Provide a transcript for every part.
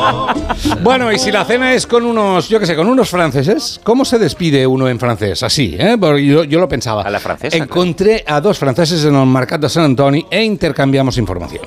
Bueno, y si la cena es con unos, yo qué sé, con unos franceses, ¿cómo se despide uno en francés? Así, ¿eh? Porque yo lo pensaba. A la francesa. Encontré a dos franceses en el Mercat de Sant Antoni e intercambiamos información.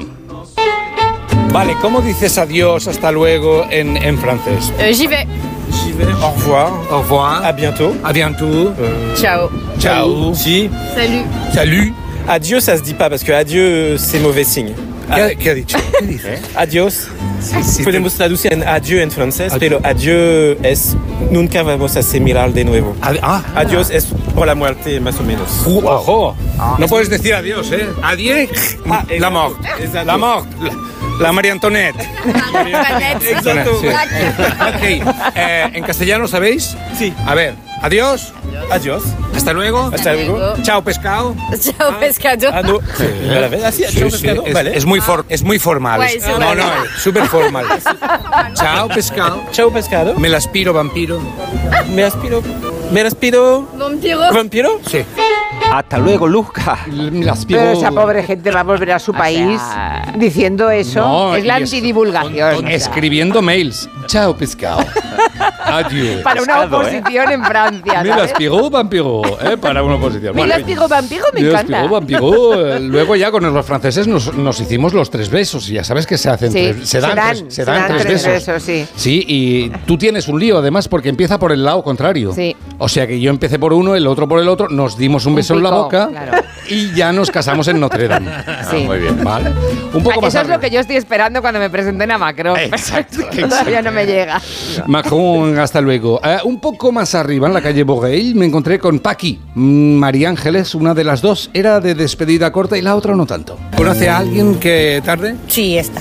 Vale, ¿cómo dices adiós, hasta luego en francés? J'y vais. J'y vais. Au revoir. Au revoir. À bientôt. À bientôt. Ciao. Ciao. Si. Salut. Salut. Adieu, ça se dit pas parce que adieu, c'est mauvais signe. ¿Qué ha dicho? ¿Qué dice? Adiós. Podemos traducir en adieu en francés, pero adieu es nunca vamos a se mirar de nuevo. Adiós es por la muerte, más o menos. ¡Ojo! No puedes decir adiós, ¿eh? Adiós. La mort. Exacto. La mort. La María Antoinette. Exacto. Sí. Ok. ¿En castellano sabéis? Sí. A ver. Adiós. Adiós. Hasta luego. Hasta luego. Chao, pescado. Ciao, pescado. Ah, no. ¿A la vez? Así, chao, pescado. Vale. Es muy formal. Ouais, c'est No, vrai. no, súper formal. Chao, pescado. Chao, pescado. Me la aspiro, vampiro. Me aspiro. Me aspiro. Vampiro. ¿Vampiro? Sí. Hasta luego, Luca. Me la aspiro. Pero esa pobre gente va a volver a su país diciendo eso. No, es la y antidivulgación. escribiendo mails. Chao, pescado. Adiós. Para una Pescado, oposición en Francia. Me la ¿sabes? aspiro, vampiro. Para una oposición. Me la aspiro, vampiro, me encanta. Vampiro. Luego ya con los franceses nos hicimos los 3 besos. Y ya sabes que se hacen Sí, se dan tres besos. sí. Sí, y tú tienes un lío además porque empieza por el lado contrario. Sí. O sea que yo empecé por uno, el otro por el otro, nos dimos un beso en la pico, boca claro. y ya nos casamos en Notre Dame. Sí. Muy bien, vale. Un poco más Eso es lo arriba. que yo estoy esperando cuando me presenten a Macron. Exacto, Todavía no me llega. Macron, hasta luego. Un poco más arriba, en la calle Borrell, me encontré con Paqui. María Ángeles, una de las dos, era de despedida corta y la otra no tanto. ¿Conoce a alguien que tarde? Sí, está.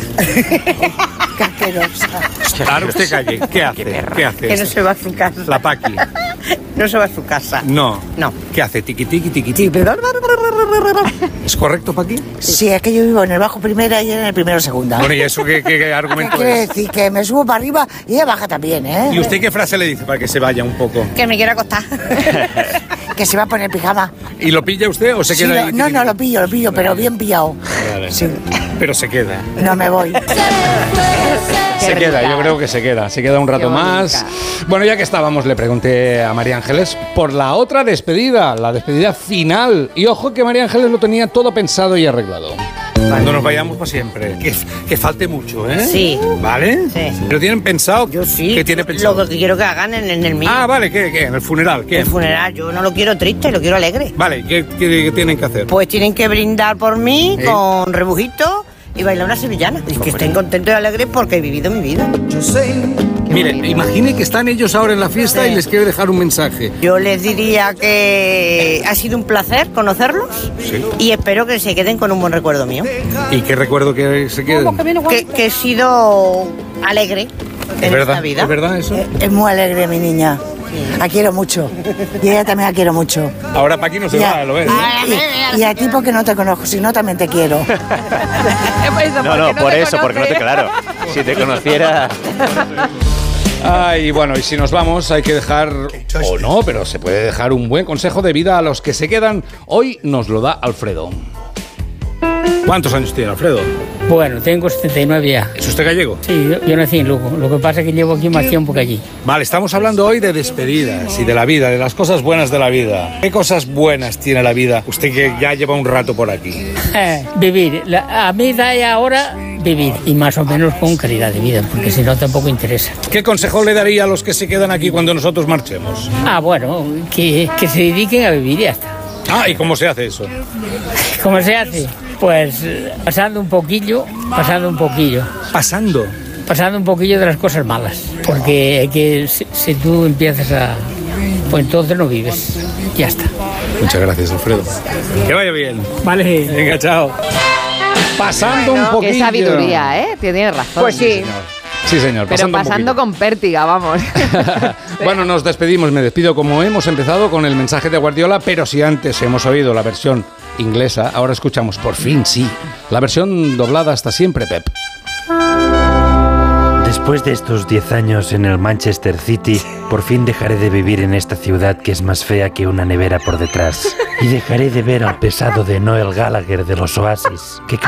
Casquerosa. Ahora usted calle. ¿Qué hace? ¿Qué hace? Que no se va a su casa. La Paqui. No se va a su casa. No. No. ¿Qué hace? Tiqui, tiqui, tiqui, Sí, tiqui. pero... ¿Es correcto, Paqui? Sí, es que yo vivo en el bajo primera y ella en el primero segunda. Bueno, ¿y eso qué ¿Qué argumento quiere es? decir? Que me subo para arriba y ella baja también, ¿eh? ¿Y usted qué frase le dice para que se vaya un poco? Que me quiero acostar. Que se va a poner pijama. ¿Y lo pilla usted o se Sí, queda ahí? no, lo pillo, pero bien pillado. Vale. Sí, Pero se queda. no me voy. Se queda, yo creo que se queda un rato Qué más. Bueno, ya que estábamos, le pregunté a María Ángeles por la otra despedida, la despedida final. Y ojo que María Ángeles lo tenía todo pensado y arreglado. Cuando nos vayamos para siempre. Que falte mucho, ¿eh? Sí. ¿Vale? Sí. ¿Pero tienen pensado? Yo sí. ¿Qué tiene pensado? Lo que quiero que hagan en el mío. Ah, vale, ¿qué? ¿En el funeral? ¿Qué? El funeral, yo no lo quiero triste, lo quiero alegre. Vale, ¿qué tienen que hacer? Pues tienen que brindar por mí ¿Eh? con rebujitos y bailar una sevillana. Y que estén contentos y alegres porque he vivido mi vida. Mire, imagine que están ellos ahora en la fiesta y les quiero dejar un mensaje. Yo les diría que ha sido un placer conocerlos y espero que se queden con un buen recuerdo mío. ¿Y qué recuerdo que se queden? Que he sido alegre en esta vida. ¿Es verdad eso? Es muy alegre mi niña. La quiero mucho. Y ella también la quiero mucho. Ahora Paqui no se va, lo ves. Y a ti porque no te conozco, si no también te quiero. No, por eso, porque no te, claro. Si te conociera. Ay, bueno, y si nos vamos hay que dejar, o no, pero se puede dejar un buen consejo de vida a los que se quedan. Hoy nos lo da Alfredo. ¿Cuántos años tiene Alfredo? Bueno, tengo 79 ya. ¿Es usted gallego? Sí, yo nací en Lugo. Lo que pasa es que llevo aquí más tiempo que allí. Vale, estamos hablando hoy de despedidas y de la vida, de las cosas buenas de la vida. ¿Qué cosas buenas tiene la vida? Usted que ya lleva un rato por aquí. Vivir. A mí da ya ahora vivir. Y más o menos con calidad de vida, porque si no tampoco interesa. ¿Qué consejo le daría a los que se quedan aquí cuando nosotros marchemos? Bueno, que se dediquen a vivir y ya está. Ah, ¿y cómo se hace eso? ¿Cómo se hace? Pues pasando un poquillo. ¿Pasando? Pasando un poquillo de las cosas malas. Porque si tú empiezas a... pues entonces no vives. Ya está. Muchas gracias, Alfredo. Que vaya bien. Vale. Venga, chao. Pasando un poquillo. Qué sabiduría, ¿eh? Tienes razón. Pues sí. Sí, señor. Pero pasando con pértiga, vamos. Bueno, nos despedimos. Me despido como hemos empezado con el mensaje de Guardiola, pero si antes hemos oído la versión inglesa, ahora escuchamos, por fin, sí, la versión doblada hasta siempre, Pep. Después de estos 10 años en el Manchester City, por fin dejaré de vivir en esta ciudad que es más fea que una nevera por detrás. Y dejaré de ver al pesado de Noel Gallagher de los Oasis, que